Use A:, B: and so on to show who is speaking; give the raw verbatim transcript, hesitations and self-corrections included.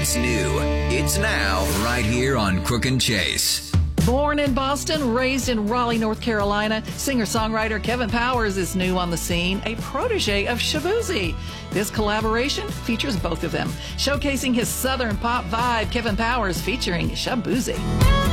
A: It's new. It's now, right here on Crook and Chase.
B: Born in Boston, raised in Raleigh, North Carolina, singer-songwriter Kevin Powers is new on the scene, a protege of Shaboozey. This collaboration features both of them, showcasing his southern pop vibe. Kevin Powers featuring Shaboozey.